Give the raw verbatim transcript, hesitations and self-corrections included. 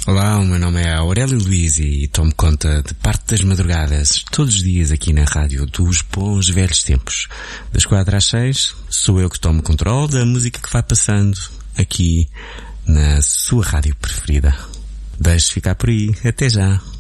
Olá, o meu nome é Aurélio Luís e tomo conta de parte das madrugadas, todos os dias aqui na rádio dos bons velhos tempos. Das quatro às seis, sou eu que tomo controle da música que vai passando aqui na sua rádio preferida. Deixe ficar por aí. Até já.